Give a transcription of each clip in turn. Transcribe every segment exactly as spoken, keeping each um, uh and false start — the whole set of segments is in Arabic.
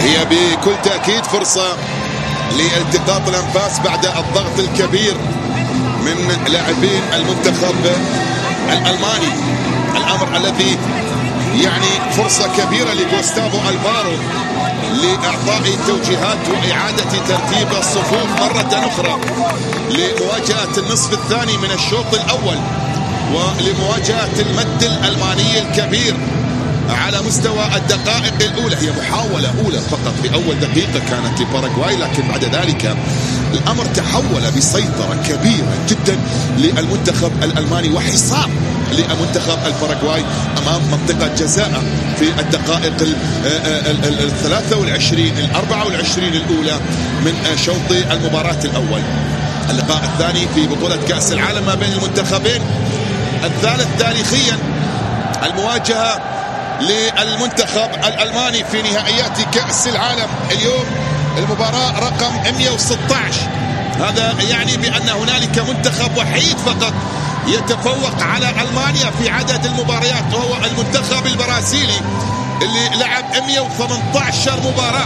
هي بكل تأكيد فرصة لالتقاط الأنفاس بعد الضغط الكبير من لاعبين المنتخب الألماني، الأمر الذي يعني فرصة كبيرة لغوستافو ألفارو لإعطاء توجيهات وإعادة ترتيب الصفوف مرة أخرى لمواجهة النصف الثاني من الشوط الأول ولمواجهة المد الألماني الكبير على مستوى الدقائق الأولى. هي محاولة أولى فقط في أول دقيقة كانت لباراغواي، لكن بعد ذلك الأمر تحول بسيطرة كبيرة جدا للمنتخب الألماني وحصار للمنتخب الباراغواي أمام منطقة جزاء في الدقائق الثلاثة والعشرين الأربعة والعشرين الأولى من شوط المباراة الأول. اللقاء الثاني في بطولة كأس العالم ما بين المنتخبين، الثالث تاريخيا، المواجهة للمنتخب الألماني في نهائيات كأس العالم. اليوم المباراة رقم مئة وستة عشر، هذا يعني بأن هنالك منتخب وحيد فقط يتفوق على ألمانيا في عدد المباريات، وهو المنتخب البرازيلي اللي لعب مئة وثمانية عشر مباراة،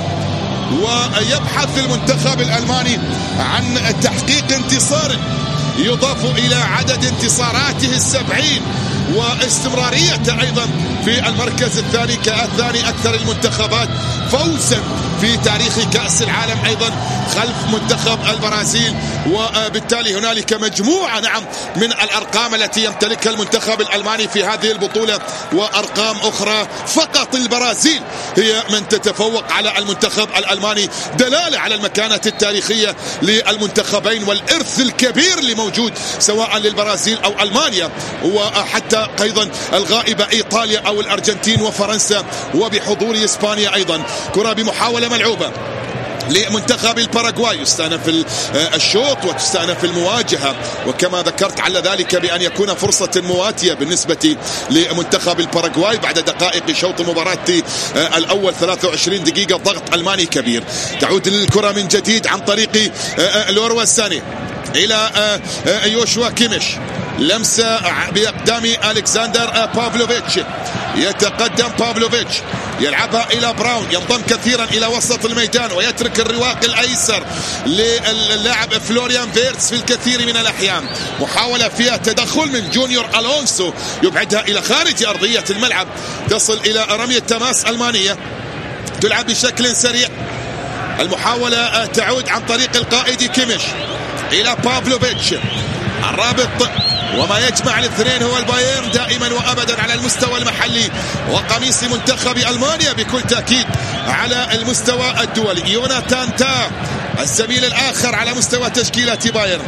ويبحث المنتخب الألماني عن تحقيق انتصار يضاف إلى عدد انتصاراته السبعين واستمراريته أيضا في المركز الثاني كالثاني أكثر المنتخبات فوزا في تاريخ كأس العالم أيضا خلف منتخب البرازيل. وبالتالي هنالك مجموعة نعم من الأرقام التي يمتلكها المنتخب الألماني في هذه البطولة، وأرقام أخرى فقط البرازيل هي من تتفوق على المنتخب الألماني، دلالة على المكانة التاريخية للمنتخبين والإرث الكبير اللي موجود سواء للبرازيل أو ألمانيا، وحتى أيضا الغائبة إيطاليا أو الأرجنتين وفرنسا، وبحضور إسبانيا أيضا. كرة بمحاولة ملعوبة لمنتخب الباراغواي، يستأنف الشوط وتستأنف المواجهة، وكما ذكرت على ذلك بأن يكون فرصة مواتية بالنسبة لمنتخب الباراغواي بعد دقائق شوط مباراة الأول ثلاثة وعشرين دقيقة ضغط ألماني كبير. تعود الكرة من جديد عن طريق لوروا ساني إلى يوشوا كيميش، لمسة بأقدام ألكسندر بافلوفيتش، يتقدم بافلوفيتش يلعبها إلى براون، ينضم كثيرا إلى وسط الميدان ويترك الرواق الأيسر للاعب فلوريان فيرتس في الكثير من الأحيان. محاولة فيها تدخل من جونيور ألونسو يبعدها إلى خارج أرضية الملعب، تصل إلى رمية تماس ألمانية، تلعب بشكل سريع. المحاولة تعود عن طريق القائد كيميش إلى بافلوفيتش، الرابط وما يجمع الاثنين هو البايرن دائما وابدا على المستوى المحلي، وقميص منتخب المانيا بكل تاكيد على المستوى الدولي. يوناتان تا الزميل الاخر على مستوى تشكيله بايرن،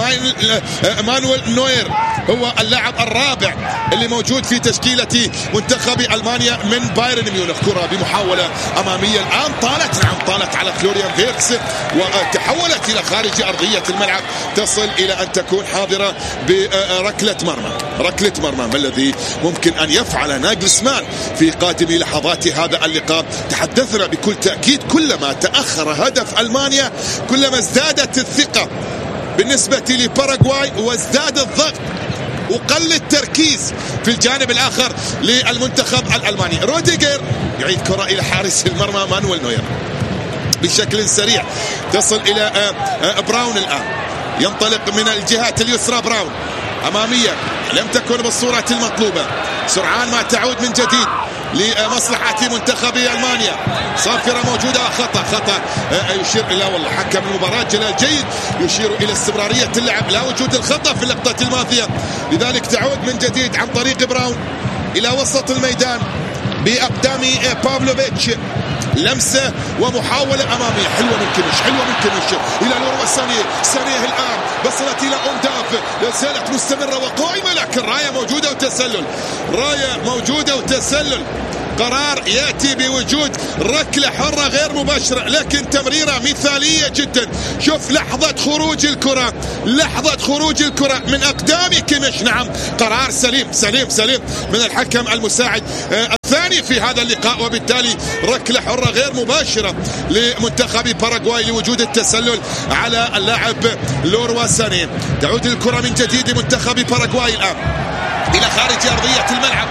مانويل نوير هو اللاعب الرابع اللي موجود في تشكيله منتخب المانيا من بايرن ميونخ. كره بمحاوله اماميه الان طالت نعم طالت على فلوريان فيرتس وتحولت الى خارج ارضيه الملعب، تصل الى ان تكون حاضره بركله مرمى. ركله مرمى ما الذي ممكن ان يفعل ناجلسمان في قادم لحظات هذا اللقاء؟ تحدثنا بكل تاكيد كلما تاخر هدف المانيا كلما ازدادت الثقه بالنسبه لباراغواي وازداد الضغط وقل التركيز في الجانب الآخر للمنتخب الألماني. روديجر يعيد كرة إلى حارس المرمى مانويل نوير بشكل سريع، تصل إلى براون الآن، ينطلق من الجهات اليسرى براون أمامية، لم تكن بالصورة المطلوبة، سرعان ما تعود من جديد لمصلحة منتخب ألمانيا. صافرة موجودة، خطأ خطأ يشير إلى والله حكم المباراة جلال جيد يشير إلى استمرارية اللعب، لا وجود الخطأ في اللقطة الماضية، لذلك تعود من جديد عن طريق براون إلى وسط الميدان بأقدام بافلوفيتش، لمسة ومحاولة أمامية حلوة من كيميش، حلوة من كيميش إلى لوروا سانيه، سانيه الآن وصلت إلى أونداف، زالت مستمرة وقائمة، لكن راية موجودة وتسلل، راية موجودة وتسلل. قرار يأتي بوجود ركلة حرة غير مباشرة، لكن تمريرة مثالية جدا. شوف لحظة خروج الكرة، لحظة خروج الكرة من أقدام كيميش، نعم قرار سليم سليم سليم من الحكم المساعد الثاني في هذا اللقاء، وبالتالي ركلة حرة غير مباشرة لمنتخب باراغواي لوجود التسلل على اللاعب لوروا ساني. تعود الكرة من جديد لمنتخب باراغواي الآن إلى خارج أرضية الملعب،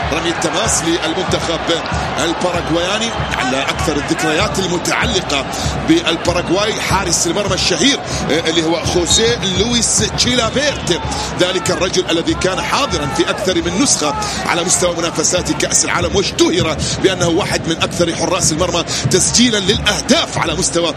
رمي التماس للمنتخب الباراغواياني. على أكثر الذكريات المتعلقة بالباراغواي حارس المرمى الشهير اللي هو خوسيه لويس تشيلافيرت، ذلك الرجل الذي كان حاضرا في أكثر من نسخة على مستوى منافسات كأس العالم، واشتهر بأنه واحد من أكثر حراس المرمى تسجيلا للأهداف على مستوى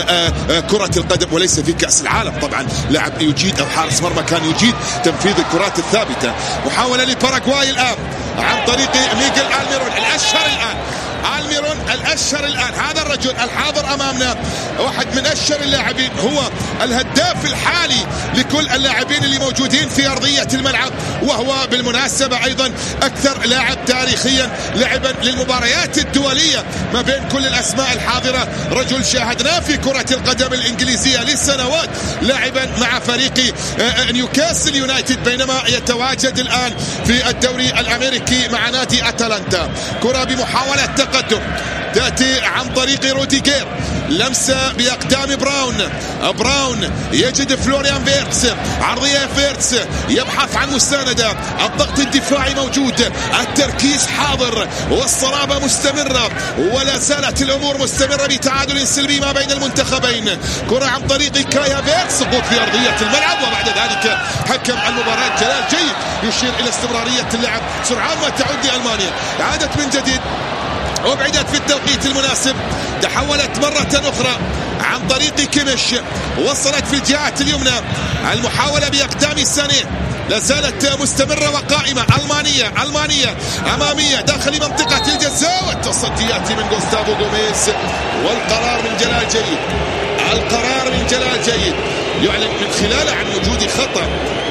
كرة القدم وليس في كأس العالم. طبعا لاعب يجيد أو حارس مرمى كان يجيد تنفيذ الكرات الثابتة. محاولة لباراغواي الآن عن طريق ميغيل ألميرون الأشهر الآن ألميرون الأشهر الآن هذا الرجل الحاضر أمامنا واحد من أشهر اللاعبين، هو الهداف الحالي لكل اللاعبين اللي موجودين في أرضية الملعب، وهو بالمناسبة أيضا أكثر لاعب تاريخيا لعبا للمباريات الدولية ما بين كل الأسماء الحاضرة. رجل شاهدناه في كرة القدم الإنجليزية لسنوات لاعبا مع فريق نيوكاسل يونايتد، بينما يتواجد الآن في الدوري الأمريكي مع نادي أتلانتا. كرة بمحاولة تقدم تأتي عن طريق روديغير، لمسة بأقدام براون، براون يجد فلوريان فيرتس، عرضية فيرتس يبحث عن مساندة، الضغط الدفاعي موجود، التركيز حاضر والصلابة مستمرة، ولا زالت الأمور مستمرة بتعادل سلبي ما بين المنتخبين. كرة عن طريق كايا فيرتس، سقوط في أرضية الملعب، وبعد ذلك حكم المباراة جلال جيد يشير إلى استمرارية اللعب سرعان ما تعود لألمانيا. عادت من جديد وابعدت في التوقيت المناسب، تحولت مرة أخرى عن طريق كيميش، وصلت في الجهات اليمنى. المحاولة بأقدام سانيه لا زالت مستمرة وقائمة. ألمانية ألمانية أمامية داخل منطقة الجزاء، والتصدي يأتي من غوستافو غوميز، والقرار من جلال جيد. القرار من جلال جيد يعلن من خلاله عن وجود خطأ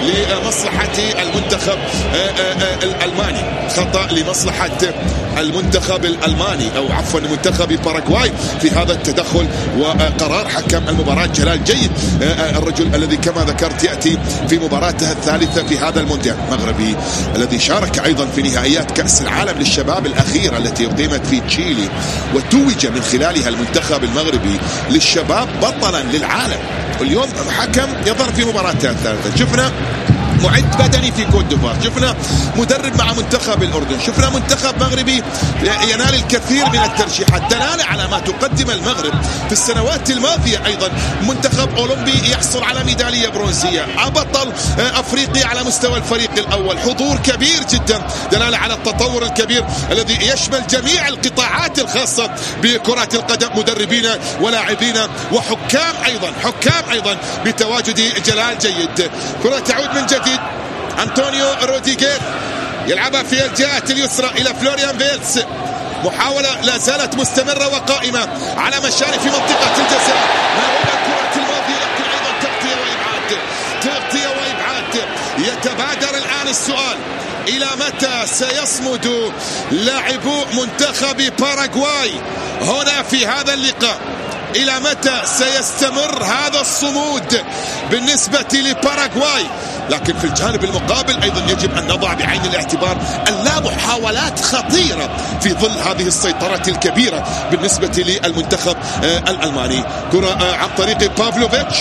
لمصلحة المنتخب الألماني، خطأ لمصلحة المنتخب الألماني أو عفوا منتخب باراغواي في هذا التدخل، وقرار حكم المباراة جلال جيد، الرجل الذي كما ذكرت يأتي في مباراته الثالثة في هذا المونديال، المغربي الذي شارك أيضا في نهائيات كأس العالم للشباب الأخيرة التي أقيمت في تشيلي، وتوج من خلالها المنتخب المغربي للشباب بطلا للعالم. اليوم حكم يظهر في مباراته الثالثة، شفنا معد بدني في كوت ديفوار، شفنا مدرب مع منتخب الأردن، شفنا منتخب مغربي ينال الكثير من الترشيحات، دلالة على ما تقدم المغرب في السنوات الماضية. أيضا منتخب أولمبي يحصل على ميدالية برونزية، بطل أفريقي على مستوى الفريق الأول، حضور كبير جدا، دلالة على التطور الكبير الذي يشمل جميع القطاعات الخاصة بكرة القدم، مدربين ولاعبين وحكام أيضا، حكام أيضا بتواجد جلال جيد. كرة تعود من جديد، أنطونيو روديغير يلعبها في الجهة اليسرى إلى فلوريان فيرتس، محاولة لا زالت مستمرة وقائمة على مشارف في منطقة الجزاء، ما بين الكرة الماضية لكن أيضا تغطية وإبعاد، تغطية وإبعاد. يتبادر الآن السؤال، إلى متى سيصمد لاعبو منتخب باراغواي هنا في هذا اللقاء؟ إلى متى سيستمر هذا الصمود بالنسبة لباراغواي؟ لكن في الجانب المقابل أيضا يجب أن نضع بعين الاعتبار اللا محاولات خطيرة في ظل هذه السيطرة الكبيرة بالنسبة للمنتخب الألماني. كرة عن طريق بافلوفيتش،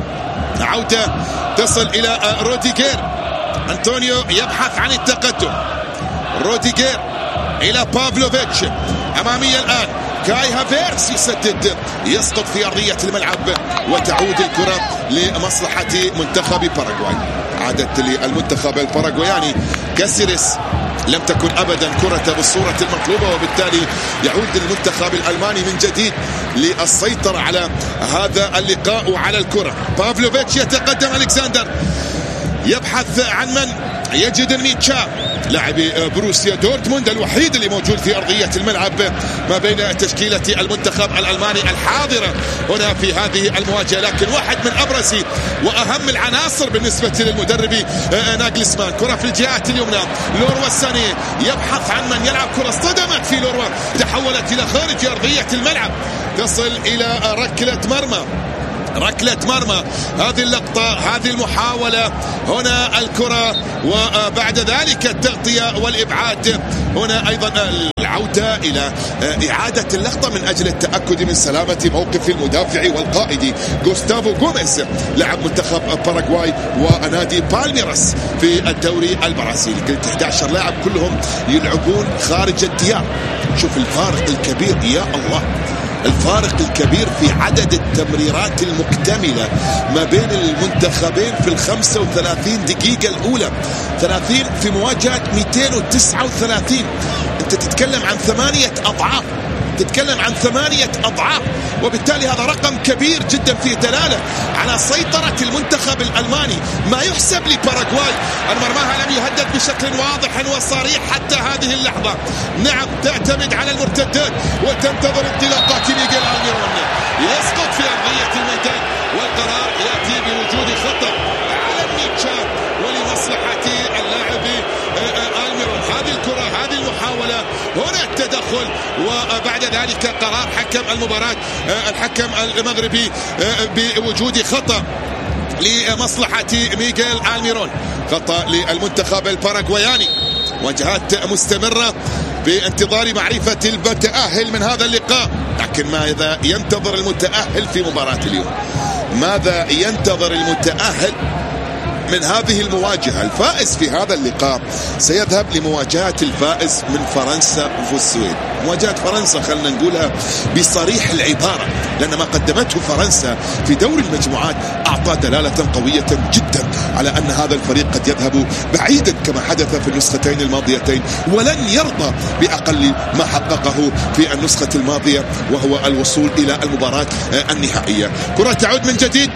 عودة تصل إلى روديغير، أنطونيو يبحث عن التقدم، روديغير إلى بافلوفيتش، أمامية الآن كاي هافيرتس يسدد، يسقط في أرضية الملعب، وتعود الكرة لمصلحة منتخب باراغواي. عادت للمنتخب الباراغواياني كاسيريس، لم تكن أبدا كرة بالصورة المطلوبة، وبالتالي يعود المنتخب الألماني من جديد للسيطرة على هذا اللقاء وعلى الكرة. بافلوفيتش يتقدم، ألكسندر يبحث عن من، يجد ميتشا لاعب بروسيا دورتموند الوحيد اللي موجود في أرضية الملعب ما بين تشكيلة المنتخب الألماني الحاضرة هنا في هذه المواجهة، لكن واحد من أبرز وأهم العناصر بالنسبة للمدرب ناغلسمان. كرة في الجهات اليمنى، لوروا الساني يبحث عن من يلعب، كرة اصطدمت في لوروا، تحولت إلى خارج أرضية الملعب، تصل إلى ركلة مرمى. ركلة مرمى. هذه اللقطة، هذه المحاولة، هنا الكرة وبعد ذلك التغطية والإبعاد. هنا أيضا العودة إلى إعادة اللقطة من أجل التأكد من سلامة موقف المدافع والقائد غوستافو غوميز لاعب منتخب باراغواي ونادي بالميراس في الدوري البرازيلي. قلت أحد عشر لاعب كلهم يلعبون خارج الديار. شوف الفارق الكبير، يا الله، الفارق الكبير في عدد التمريرات المكتملة ما بين المنتخبين في الخمسة وثلاثين دقيقة الأولى. ثلاثين في مواجهة مئتين وتسعة وثلاثين. أنت تتكلم عن ثمانية أضعاف، تتكلم عن ثمانية أضعاف، وبالتالي هذا رقم كبير جدا فيه دلالة على سيطرة المنتخب الألماني. ما يحسب لباراغواي أن مرماها لم يهدد بشكل واضح وصريح حتى هذه اللحظة. نعم، تعتمد على المرتدات وتنتظر انطلاقات ميغيل ألميرون. يسقط في أرضية الميدان والقرار يأتي بوجود خطأ على ميتشا ولمصلحة اللاعب ألميرون. هذه الكرة، هذه المحاولة، هنا التدخل وبعد ذلك قرار حكم المباراة الحكم المغربي بوجود خطأ لمصلحة ميغيل ألميرون، خطأ للمنتخب الباراغواياني. مواجهات مستمرة بانتظار معرفة المتأهل من هذا اللقاء. لكن ماذا ينتظر المتأهل في مباراة اليوم؟ ماذا ينتظر المتأهل من هذه المواجهة؟ الفائز في هذا اللقاء سيذهب لمواجهة الفائز من فرنسا والسويد. مواجهة فرنسا خلنا نقولها بصريح العبارة، لأن ما قدمته فرنسا في دوري المجموعات أعطى دلالة قوية جدا على أن هذا الفريق قد يذهب بعيدا كما حدث في النسختين الماضيتين، ولن يرضى بأقل ما حققه في النسخة الماضية وهو الوصول إلى المباراة النهائية. كرة تعود من جديد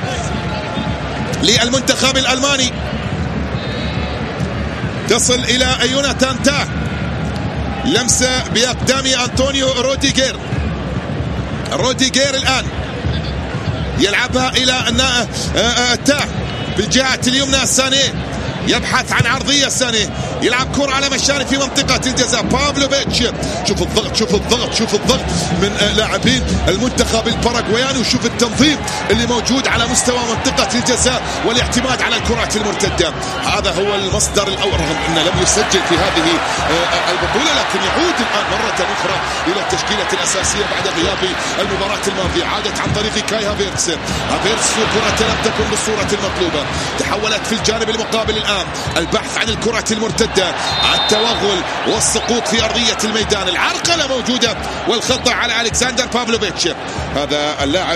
للمنتخب الألماني، تصل إلى يوناتان تاه، لمسة بأقدام أنطونيو روديغير. روديغير الآن يلعبها إلى تاه بالجهة اليمنى. سانيه يبحث عن عرضية، سانيه يلعب كرة على مشارف في منطقة الجزاء. بافلوفيتش، شوف الضغط، شوف الضغط، شوف الضغط من لاعبين المنتخب الباراغواياني، وشوف التنظيم اللي موجود على مستوى منطقة الجزاء والاعتماد على الكرات المرتدة. هذا هو المصدر الأول، رغم أنه لم يسجل في هذه البطولة، لكن يعود الآن مرة أخرى إلى التشكيلة الأساسية بعد غياب المباراة الماضية. عادت عن طريق كاي هافيرتس. هافيرتس كرة لم تكن بالصورة المطلوبة، تحولت في الجانب المقابل الآن. البحث عن الكرة المرتدة، التوغل والسقوط في أرضية الميدان. العرقلة موجودة والخطأ على ألكسندر بافلوفيتش. هذا اللاعب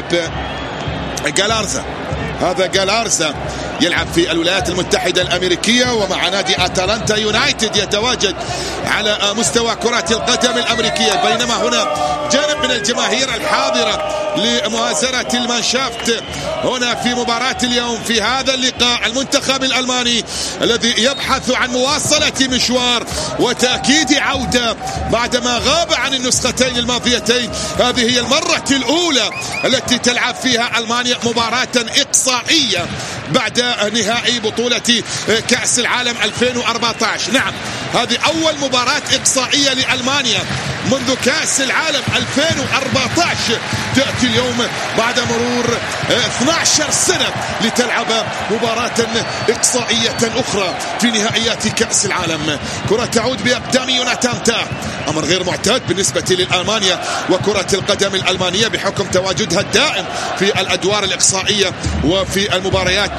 غالارزا، هذا غالارزا يلعب في الولايات المتحدة الأمريكية ومع نادي أتلانتا يونايتد، يتواجد على مستوى كرة القدم الأمريكية. بينما هنا جانب من الجماهير الحاضرة لمؤازرة المانشافت هنا في مباراة اليوم في هذا اللقاء. المنتخب الألماني الذي يبحث عن مواصلة مشوار وتأكيد عودة بعدما غاب عن النسختين الماضيتين. هذه هي المرة الأولى التي تلعب فيها ألمانيا مباراة إقصائية بعد نهائي بطولة كأس العالم ألفين وأربعة عشر. نعم، هذه أول مباراة إقصائية لألمانيا منذ كأس العالم ألفين وأربعة عشر، تأتي اليوم بعد مرور اثنتي عشرة سنة لتلعب مباراة إقصائية أخرى في نهائيات كأس العالم. كرة تعود بأقدام يوناتان تاه، أمر غير معتاد بالنسبة لألمانيا وكرة القدم الألمانية بحكم تواجدها الدائم في الأدوار الإقصائية وفي المباريات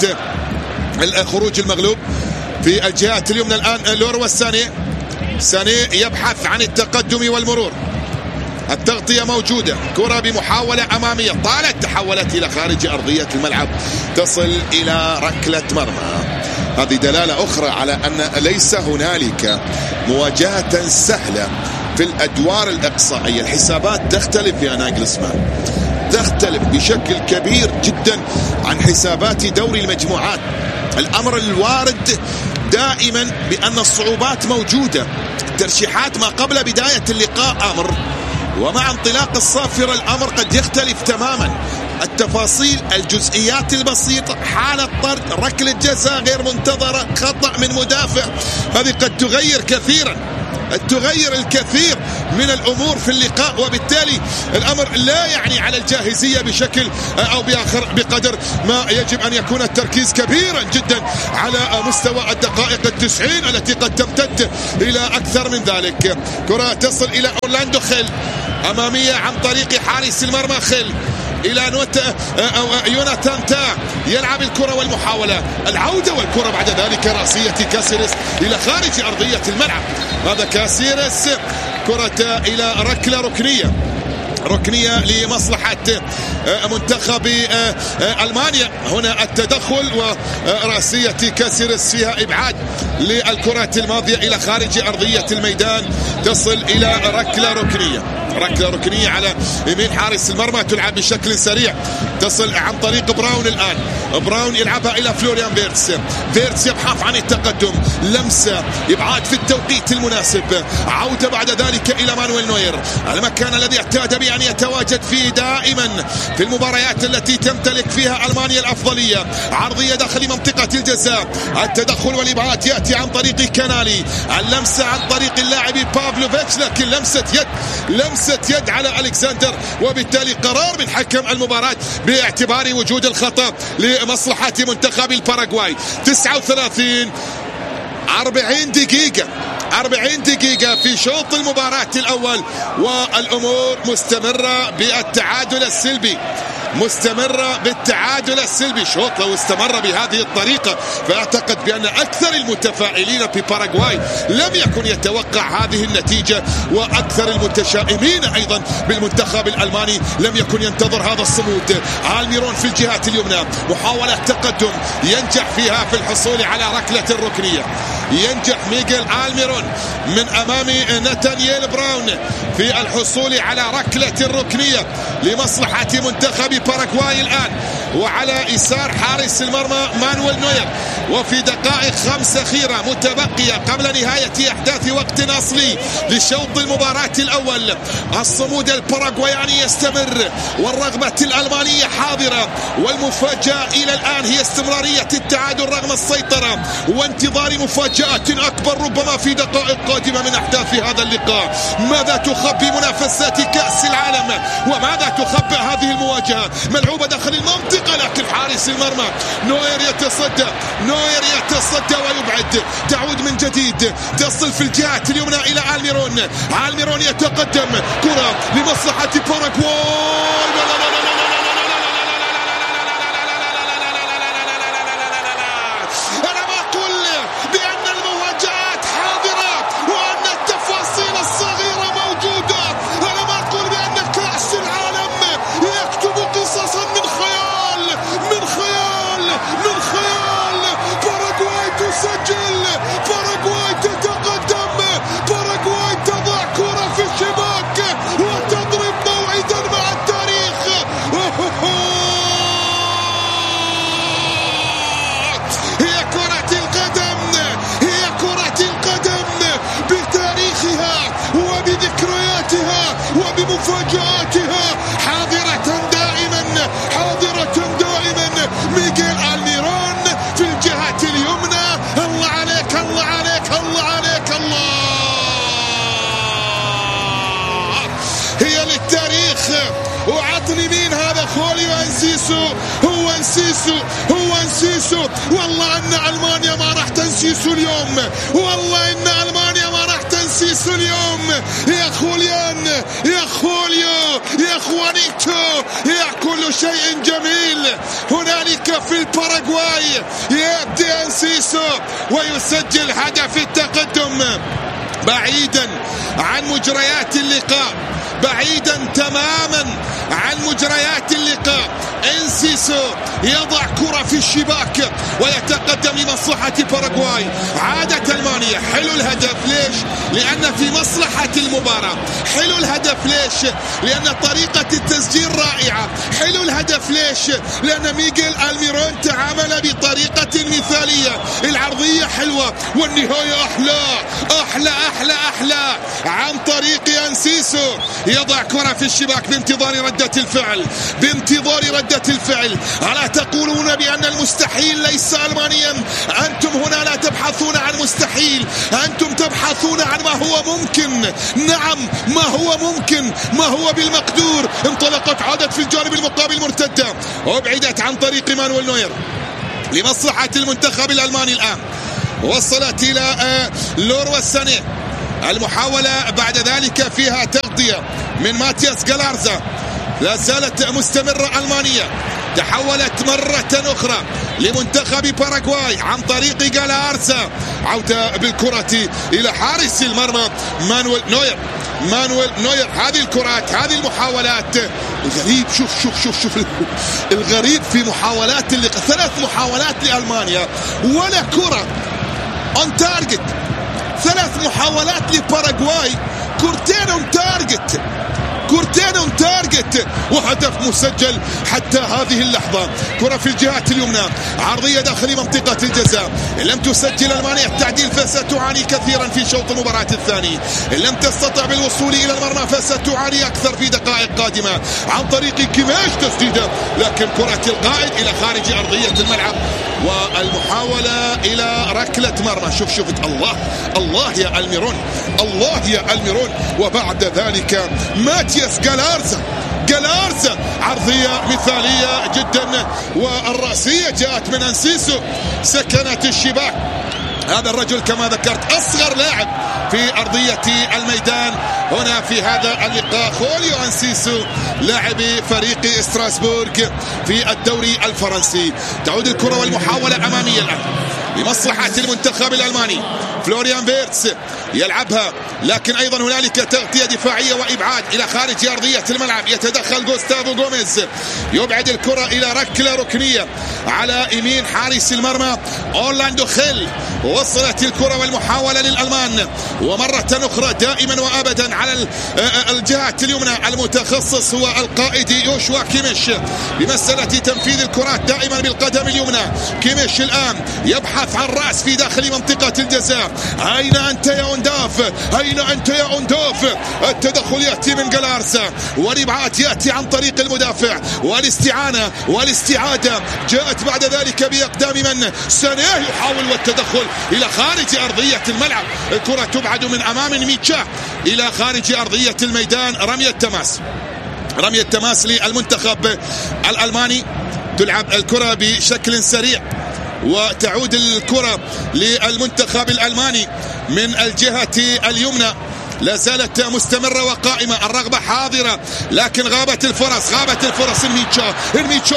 الخروج المغلوب. في الجهات اليمنى الآن لوروا السانيه، سانيه يبحث عن التقدم والمرور. التغطية موجودة، كرة بمحاولة أمامية طالت، تحولت إلى خارج أرضية الملعب، تصل إلى ركلة مرمى. هذه دلالة أخرى على أن ليس هنالك مواجهة سهلة في الأدوار الإقصائية. الحسابات تختلف يا ناجلسمان، تختلف بشكل كبير جدا عن حسابات دوري المجموعات. الأمر الوارد دائما بأن الصعوبات موجودة، الترشيحات ما قبل بداية اللقاء أمر، ومع انطلاق الصافرة الأمر قد يختلف تماما. التفاصيل، الجزئيات البسيطة، حالة طرد، ركلة جزاء غير منتظرة، خطأ من مدافع، هذه قد تغير كثيرا تغير الكثير من الأمور في اللقاء، وبالتالي الأمر لا يعني على الجاهزية بشكل أو بآخر بقدر ما يجب أن يكون التركيز كبيرا جدا على مستوى الدقائق التسعين التي قد تمتد إلى أكثر من ذلك. كرة تصل إلى أورلاندو خيل أمامية عن طريق حارس المرمى خيل إلى نوت أو يوناتان تا، يلعب الكرة والمحاولة العودة والكرة بعد ذلك رأسية كاسيرس إلى خارج أرضية الملعب. هذا كاسيرس، كرة إلى ركلة ركنية ركنية لمصلحة منتخب ألمانيا. هنا التدخل ورأسية كاسيرس فيها إبعاد للكرات الماضية إلى خارج أرضية الميدان، تصل إلى ركلة ركنية ركلة ركنية على يمين حارس المرمى، تلعب بشكل سريع، تصل عن طريق براون. الآن براون يلعبها إلى فلوريان فيرتس، فيرتس يبحث عن التقدم، لمسة إبعاد في التوقيت المناسب، عودة بعد ذلك إلى مانويل نوير، المكان الذي اعتاد بأن يتواجد فيه دائما في المباريات التي تمتلك فيها ألمانيا الأفضلية. عرضية داخل منطقة الجزاء، التدخل والإبعاد يأتي عن طريق كنالي، اللمسة عن طريق اللاعب بافلوفيتش، لكن لمسة يد لمسة يد على ألكسندر، وبالتالي قرار من حكم المباراة باعتبار وجود الخطأ لمصلحة منتخب الباراغواي. تسعة وثلاثين أربعين دقيقة أربعين دقيقة في شوط المباراة الأول، والأمور مستمرة بالتعادل السلبي مستمرة بالتعادل السلبي. شوط لو استمر بهذه الطريقة فأعتقد بأن أكثر المتفائلين في باراغواي لم يكن يتوقع هذه النتيجة، وأكثر المتشائمين أيضا بالمنتخب الألماني لم يكن ينتظر هذا الصمود. آلميرون في الجهة اليمنى، محاولة تقدم ينجح فيها في الحصول على ركلة الركنية، ينجح ميغيل آلميرون من أمام نتانييل براون في الحصول على ركلة الركنية لمصلحة منتخب باراغواي الآن، وعلى يسار حارس المرمى مانويل نوير. وفي دقائق خمس أخيرة متبقية قبل نهاية أحداث وقت أصلي لشوط المباراة الأول، الصمود الباراغواياني يستمر والرغبة الألمانية حاضرة، والمفاجأة إلى الآن هي استمرارية التعادل رغم السيطرة وانتظار مفاجآت أكبر ربما في دقائق قادمة من أحداث هذا اللقاء. ماذا تخبي منافسات كأس العالم وماذا تخبي هذه المواجهة؟ ملعوبة داخل المنطقة، لكن حارس المرمى نوير يتصدى نوير يتصدى ويبعد، تعود من جديد، تصل في الجهة اليمنى إلى آلميرون. آلميرون يتقدم، كرة لمصلحة باراغواي. أنا ما أقول بأن المواجهات حاضرة وأن التفاصيل الصغيرة موجودة، أنا ما أقول بأن كأس العالم يكتب قصصا من خيال من خيال من خيال. باراغواي تسجل، باراغواي تتقدم، باراغواي تضع كرة في الشباك وتضرب موعدا مع التاريخ. هي كرة القدم، هي كرة القدم بتاريخها وبذكرياتها وبمفاجآتها، حاضرة دائما حاضرة دائما. ميغيل آلميرون في الجهة اليمنى، الله عليك الله عليك الله عليك الله، هي للتاريخ. وعطني مين هذا؟ خوليو انسيسو، هو انسيسو هو انسيسو. والله ان المانيا ما راح تنسيسو اليوم، والله ان المانيا ما راح تنسيسو اليوم. يا خوليان يا خوليو يا خوانيتو يا كل شيء جميل هنالك في الباراغواي. يبدي انسيسو ويسجل هدف التقدم بعيدا عن مجريات اللقاء، بعيدا تماما عن مجريات اللقاء. انسيسو يضع كرة في الشباك ويتقدم لمصلحة باراغواي. عادت ألمانيا، حلو الهدف. ليش؟ لأن في مصلحة المباراة. حلو الهدف. ليش؟ لأن طريقة التسجيل رائعة. حلو الهدف. ليش؟ لأن ميغيل آلميرون تعامل بطريقة مثالية. العرضية حلوة والنهاية أحلى أحلى أحلى أحلى عن طريق انسيسو، يضع كرة في الشباك بانتظار رد ردة الفعل، بانتظار ردة الفعل. ألا تقولون بأن المستحيل ليس ألمانيا؟ أنتم هنا لا تبحثون عن مستحيل، أنتم تبحثون عن ما هو ممكن. نعم، ما هو ممكن، ما هو بالمقدور. انطلقت، عادت في الجانب المقابل مرتدة، وابعدت عن طريق مانويل نوير لمصلحة المنتخب الألماني. الآن وصلت إلى لوروا سانيه. المحاولة بعد ذلك فيها تغطية من ماتياس غالارزا، لا زالت مستمرة ألمانيا. تحولت مرة أخرى لمنتخب باراغواي عن طريق غالارزا. عودة بالكرة إلى حارس المرمى مانويل نوير. مانويل نوير. هذه الكرات، هذه المحاولات. الغريب، شوف شوف شوف شوف الغريب في محاولات اللي ثلاث محاولات لألمانيا ولا كرة اون تارجت. ثلاث محاولات لباراغواي، كرتين اون تارجت، كرتين اون تارجت، وهدف مسجل حتى هذه اللحظة. كرة في الجهات اليمنى، عرضية داخل منطقة الجزاء. إن لم تسجل ألمانيا التعديل فستعاني كثيرا في شوط المباراة الثاني. إن لم تستطع بالوصول إلى المرمى فستعاني أكثر في دقائق قادمة. عن طريق كيميش تسديدة، لكن كرة القائد إلى خارج أرضية الملعب، والمحاولة إلى ركلة مرمى. شوف شوف الله الله يا الميرون، الله يا الميرون. وبعد ذلك ماتياس غالارزا. غالارزا عرضية مثالية جدا، والرأسية جاءت من أنسيسو، سكنت الشباك. هذا الرجل كما ذكرت أصغر لاعب في أرضية الميدان هنا في هذا اللقاء، خوليو أنسيسو لاعب فريق ستراسبورغ في الدوري الفرنسي. تعود الكرة والمحاولة أمامية الآن لمصلحة المنتخب الألماني. فلوريان فيرتس يلعبها، لكن أيضا هنالك تغطية دفاعية وإبعاد إلى خارج أرضية الملعب. يتدخل غوستافو غوميز، يبعد الكرة إلى ركلة ركنية على يمين حارس المرمى أورلاندو خيل. وصلت الكرة والمحاولة للألمان، ومرة أخرى دائما وأبدا على الجهة اليمنى. المتخصص هو القائد يوشوا كيميش بمسألة تنفيذ الكرات دائما بالقدم اليمنى. كيميش الآن يبحث عن رأس في داخل منطقة الجزاء. أين أنت يا أونداف؟ أين أنت يا أونداف؟ التدخل يأتي من غالارزا، والإبعاد يأتي عن طريق المدافع، والاستعانة والاستعادة جاءت بعد ذلك بأقدام من؟ سانيه يحاول والتدخل إلى خارج أرضية الملعب. الكرة تبعد من أمام ميتشا إلى خارج أرضية الميدان. رمية تماس، رمية تماس للمنتخب الألماني. تلعب الكرة بشكل سريع، وتعود الكرة للمنتخب الألماني من الجهة اليمنى. لا زالت مستمرة وقائمة، الرغبة حاضرة، لكن غابت الفرص، غابت الفرص. الميتشا الميتشا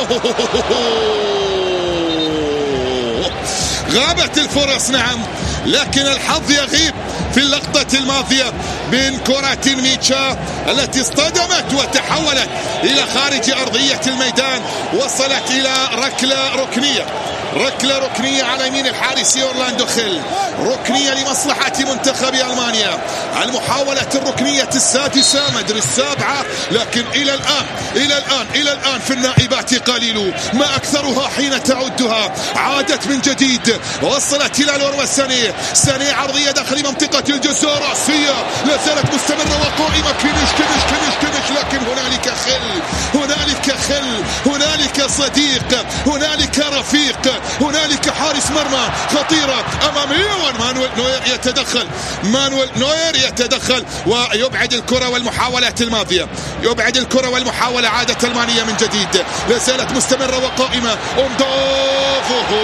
غابت الفرص، نعم، لكن الحظ يغيب في اللقطة الماضية بين كرة ميتشا التي اصطدمت وتحولت إلى خارج أرضية الميدان. وصلت إلى ركلة ركنية، ركلة ركنية على يمين الحارس أورلاندو خيل، ركنية لمصلحة منتخب ألمانيا. المحاولة الركنية السادسة، مدري السابعة، لكن إلى الآن إلى الآن إلى الآن في النائبات قليل، ما أكثرها حين تعدها. عادت من جديد، وصلت إلى لوروا سانيه. سانيه عرضية داخل منطقة الجزاء، رأسية لا زالت مستمرة وقائمة. كيميش كيميش كيميش كيميش، لكن هنالك خل، هنالك خل، هنالك صديق، هنالك رفيق، هنالك حارس مرمى خطيرة أمامية. ومانويل نوير يتدخل، مانويل نوير يتدخل ويبعد الكرة والمحاولات الماضية، يبعد الكرة والمحاولة. عادت ألمانيا من جديد، لا زالت مستمرة وقائمة. أوندوف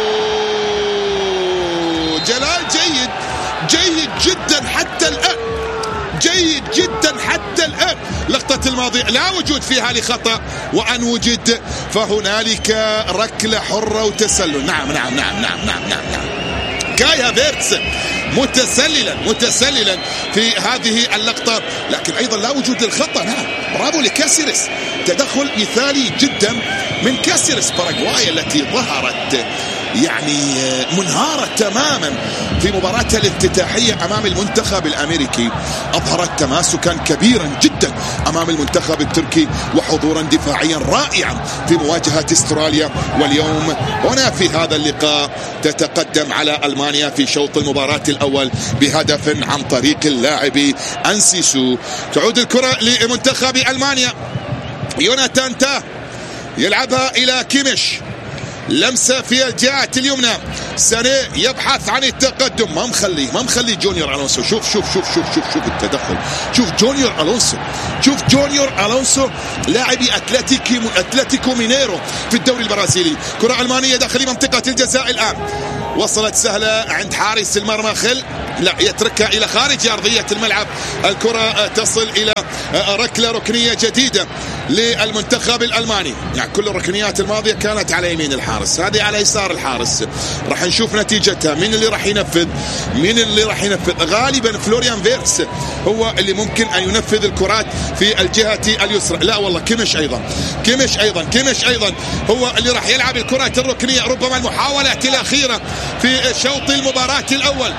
جلال جيد جيد جدا حتى الآن، جيد جدا حتى الآن. لقطة الماضي لا وجود فيها لخطأ، وأن وجد فهنالك ركلة حرة وتسلل. نعم نعم نعم نعم نعم نعم, نعم. كاي هافيرتس متسللا متسللا في هذه اللقطة، لكن أيضا لا وجود للخطأ. نعم، برافو لكاسيرس، تدخل مثالي جدا من كاسيرس. باراغواي التي ظهرت يعني منهارة تماما في مباراتها الافتتاحية أمام المنتخب الأمريكي، أظهرت تماسكا كبيرا جدا أمام المنتخب التركي، وحضورا دفاعيا رائعا في مواجهة استراليا. واليوم هنا في هذا اللقاء تتقدم على ألمانيا في شوط المباراة الأول بهدف عن طريق اللاعب أنسيسو. تعود الكرة لمنتخب ألمانيا، يوناتان تاه يلعبها إلى كيميش، لمسة في الجهة اليمنى، ساني يبحث عن التقدم، ما مخلي ما مخلي جونيور ألونسو. شوف شوف شوف شوف شوف شوف التدخل، شوف جونيور ألونسو، شوف جونيور ألونسو لاعبي أتلتيكي أتلتيكو مينيرو في الدوري البرازيلي. كرة ألمانية داخل منطقة الجزاء الآن، وصلت سهلة عند حارس المرمى خل، لا يتركها إلى خارج أرضية الملعب. الكرة تصل إلى ركلة ركنية جديدة للمنتخب الألماني. يعني كل الركنيات الماضية كانت على يمين الحارس، هذه على يسار الحارس. راح نشوف نتيجتها، مين اللي راح ينفذ مين اللي راح ينفذ غالبا فلوريان فيرتس هو اللي ممكن أن ينفذ الكرات في الجهة اليسرى. لا والله كيميش أيضا كيميش أيضا كيميش أيضا هو اللي راح يلعب الكرات الركنية. ربما المحاولات الأخيرة في شوط المباراة الأول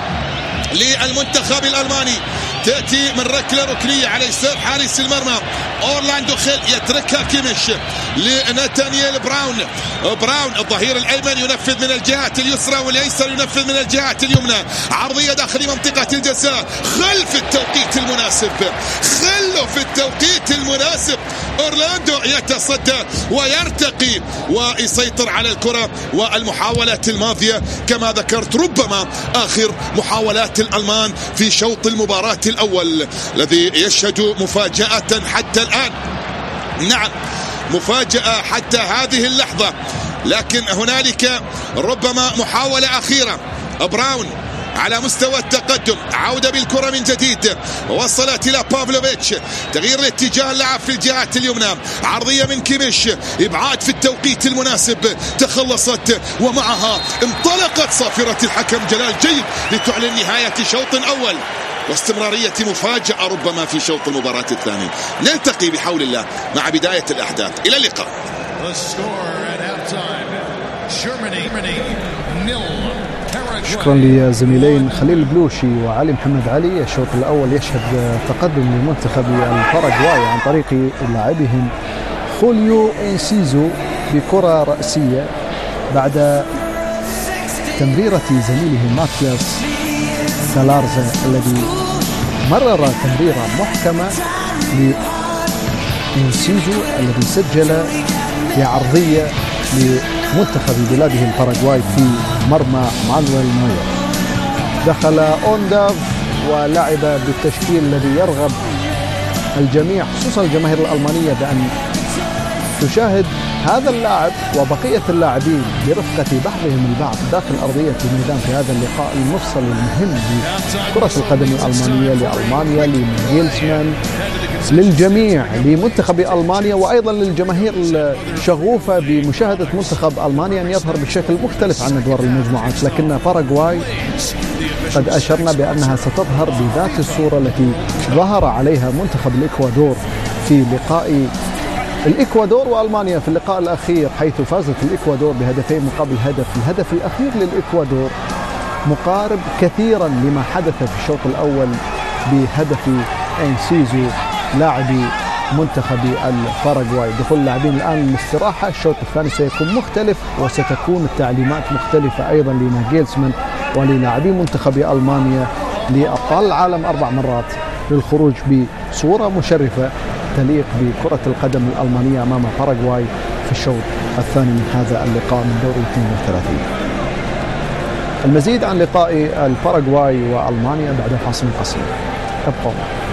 للمنتخب الألماني تأتي من ركلة ركنية على يسار حارس المرمى أورلاندو خيل، يتركها كيميش لناتانييل براون. براون الظهير الأيمن ينفذ من الجهة اليسرى والأيسر ينفذ من الجهة اليمنى. عرضية داخل منطقة الجزاء، خل في التوقيت المناسب، خلوا في التوقيت المناسب. أورلاندو يتصدى ويرتقي ويسيطر على الكرة. والمحاولات الماضية كما ذكرت ربما آخر محاولات الألمان في شوط المباراة الأول الذي يشهد مفاجأة حتى الآن. نعم مفاجأة حتى هذه اللحظة، لكن هنالك ربما محاولة أخيرة. براون على مستوى التقدم، عودة بالكرة من جديد، وصلت إلى بافلوفيتش، تغيير الاتجاه اللعب في الجهة اليمنى، عرضية من كيميش، إبعاد في التوقيت المناسب، تخلصت ومعها انطلقت صافرة الحكم جلال جيد لتعلن نهاية شوط أول واستمرارية مفاجأة ربما في شوط المباراة الثاني. نلتقي بحول الله مع بداية الأحداث، إلى اللقاء. شكرا لزميلين خليل البلوشي وعلي محمد علي. الشوط الأول يشهد تقدم لمنتخب الباراغواي عن طريق لاعبهم خوليو إنسيزو بكرة رأسية بعد تمريرة زميله ماتياس سالارزا الذي مرر تمريرة محكمة لإنسيزو الذي سجل بعرضية لمنتخب بلاده الباراغواي في مرمى مانويل نوير. دخل أونداف ولعب بالتشكيل الذي يرغب الجميع خصوصا الجماهير الألمانية بأن تشاهد هذا اللاعب وبقية اللاعبين برفقة بعضهم البعض داخل أرضية الميدان في هذا اللقاء المفصل المهم لكرة القدم الألمانية، لألمانيا، لنيلسمان، للجميع، لمنتخب ألمانيا، وأيضا للجماهير الشغوفة بمشاهدة منتخب ألمانيا أن يظهر بشكل مختلف عن أدوار المجموعات. لكن باراغواي قد أشرنا بأنها ستظهر بذات الصورة التي ظهر عليها منتخب الإكوادور في لقاء الإكوادور وألمانيا في اللقاء الأخير، حيث فازت الإكوادور بهدفين مقابل هدف. الهدف الأخير للإكوادور مقارب كثيرا لما حدث في الشوط الأول بهدف إنسيزو لاعبي منتخب الباراغواي. دخول اللاعبين الآن الاستراحة، الشوط الثاني سيكون مختلف وستكون التعليمات مختلفة أيضا لناجيلسمان وللاعبي منتخب ألمانيا لأبطال العالم أربع مرات للخروج بصورة مشرفة تليق بكرة القدم الألمانية أمام باراغواي في الشوط الثاني من هذا اللقاء من دور اثنين وثلاثين. المزيد عن لقاء الباراغواي وألمانيا بعد فاصل قصير، ابقوا.